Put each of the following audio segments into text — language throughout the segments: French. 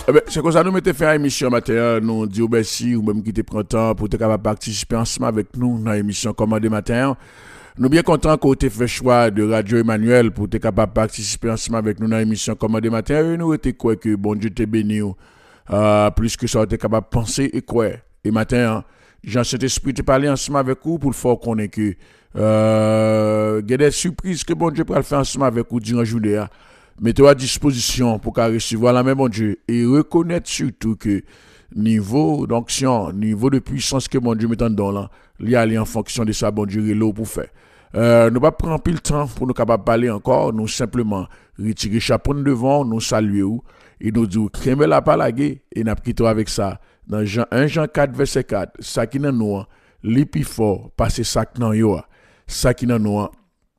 C'est comme ça nous mettons faire une émission matin, nous disons merci ou même qui te prend temps pour être capable de participer ensemble avec nous dans l'émission Commandé matin. Nous bien contents qu'on ait fait choix de Radio Emmanuel pour être capable de participer ensemble avec nous dans l'émission Commandé matin. Et nous était quoi que bon Dieu te béni plus que ça était capable de penser et quoi. Et matin, Jean-Saint-Esprit te parler ensemble avec vous pour le faire connaître que il y a des surprises que bon Dieu peut faire ensemble avec vous durant la journée. Mettez-vous à disposition pour qu'à recevoir la même bon Dieu et reconnaître surtout que niveau d'onction, niveau de puissance que mon Dieu met en dedans là, il y a aller en fonction de ça bon Dieu et l'eau pour faire. Nous pas prendre plus le temps pour nous capable parler encore, nous simplement retirer chapeau devant, nous saluer et nous dire crème la palague et n'a quitté avec ça dans Jean 1 Jean 4 verset 4, ça qui dans nous li plus fort passer ça dans yo, ça qui dans nous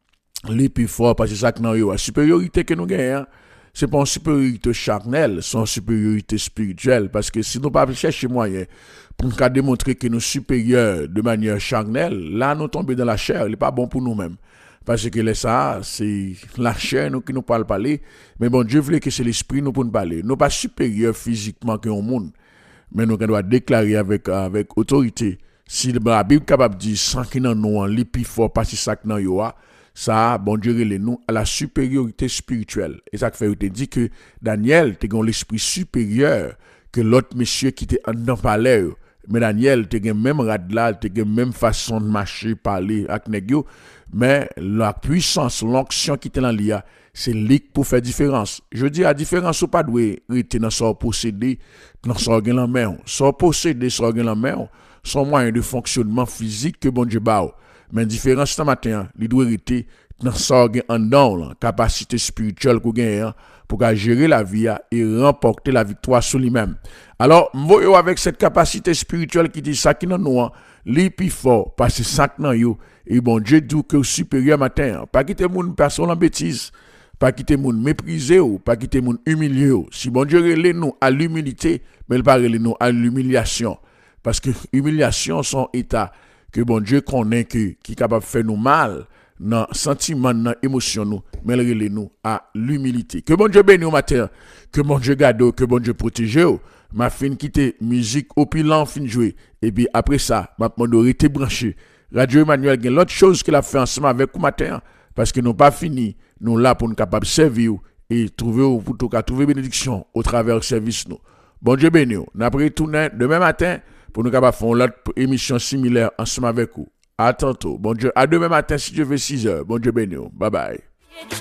les plus forts parce que ça que la supériorité que nous gagnons c'est pas une supériorité charnelle, c'est une supériorité spirituelle parce que si nous pas chercher moyen pour nous démontrer que nous supérieurs de manière charnelle, là nous tomber dans la chair, il n'est pas bon pour nous-mêmes parce que ça c'est la chair nous qui nous parler mais bon Dieu voulait que c'est l'esprit nous pour nous parler, nous pas supérieurs physiquement que au monde mais nous doit déclarer avec autorité si la Bible capable de dire sans qui dans nous les plus forts parce que ça que dans yo ça, bon Dieu, les nous à la supériorité spirituelle. Et ça fait dit que Daniel, tu as l'esprit supérieur que l'autre monsieur qui était en palais. Mais Daniel, tu as même radla, tu as même façon de marcher, parler avec nègyo. Mais la puissance, l'onction qui était dans l'IA, c'est lui pour faire différence. Je dis, la différence, ou pas doué, rester dans son possédé, dans son organe en main. Son possédé, son organe en main, son moyen de fonctionnement physique que bon Dieu bat. Mais différence ce matin, il doit être dans sa capacité spirituelle qu'on gagne pour gérer la vie et remporter la victoire sur lui-même. Alors, voyons avec cette capacité spirituelle qui dit ça qui dans nous, les plus fort parce que ça dans yo et bon Dieu dit que supérieur matin, pas quitter moun personne en bêtise, pas quitter moun mépriser ou pas quitter moun humilier ou. Si bon Dieu relève nous à l'humilité, mais il pas relève nous à l'humiliation parce que humiliation son état que bon Dieu connaît qui est capable de faire nous mal dans sentiment dans émotion nous mais relève nous à l'humilité. Que bon Dieu bénisse au matin, que bon Dieu garde, que bon Dieu protège. Ma fin quitter musique au pilan fin jouer et puis après ça m'a demandé rester branché. Radio Emmanuel gagne l'autre chose qu'il a fait ensemble avec vous matin parce que nous pas fini, nous là pour nous capable servir et trouver pour tout cas trouver bénédiction au travers service nous. Bon Dieu bénisse. N'après retourner demain matin pour nous capable faire l'autre émission similaire ensemble avec vous. À tantôt. Bon Dieu, à demain matin si Dieu veut 6 heures. Bon Dieu bénisse. Bye bye.